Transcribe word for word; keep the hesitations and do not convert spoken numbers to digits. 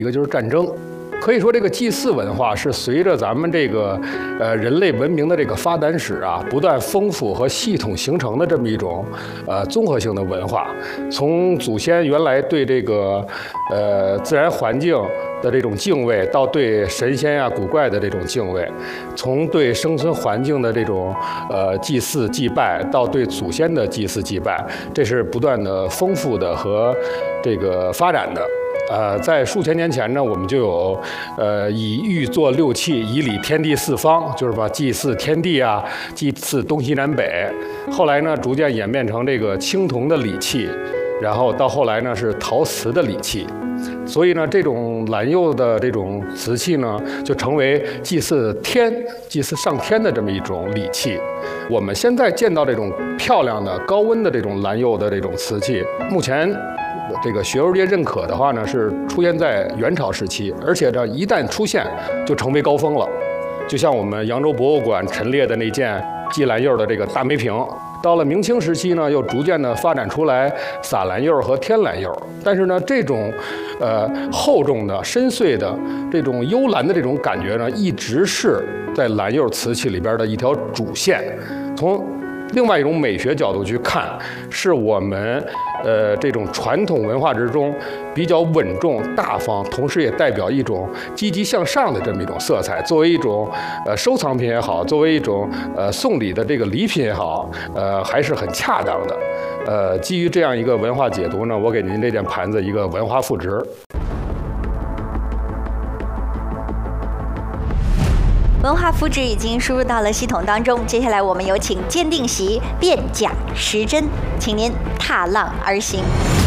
一个就是战争。可以说，这个祭祀文化是随着咱们这个呃人类文明的这个发展史啊，不断丰富和系统形成的这么一种呃综合性的文化。从祖先原来对这个呃自然环境的这种敬畏，到对神仙呀、古怪的这种敬畏，从对生存环境的这种呃祭祀祭拜，到对祖先的祭祀祭拜，这是不断的丰富的和这个发展的。呃，在数千年前呢，我们就有，呃，以玉作六器，以礼天地四方，就是把祭祀天地啊，祭祀东西南北。后来呢，逐渐演变成这个青铜的礼器，然后到后来呢是陶瓷的礼器。所以呢，这种蓝釉的这种瓷器呢，就成为祭祀天、祭祀上天的这么一种礼器。我们现在见到这种漂亮的、高温的这种蓝釉的这种瓷器，目前这个学术界认可的话呢，是出现在元朝时期，而且这一旦出现就成为高峰了。就像我们扬州博物馆陈列的那件祭蓝釉的这个大梅瓶，到了明清时期呢，又逐渐的发展出来洒蓝釉和天蓝釉。但是呢，这种呃厚重的、深邃的这种幽蓝的这种感觉呢，一直是在蓝釉瓷器里边的一条主线。从另外一种美学角度去看，是我们呃这种传统文化之中比较稳重大方，同时也代表一种积极向上的这么一种色彩。作为一种呃收藏品也好，作为一种呃送礼的这个礼品也好，呃还是很恰当的。呃，基于这样一个文化解读呢，我给您这件盘子一个文化赋值。 文化肤质已经输入到了系统当中，接下来我们有请鉴定席辨假识真，请您踏浪而行。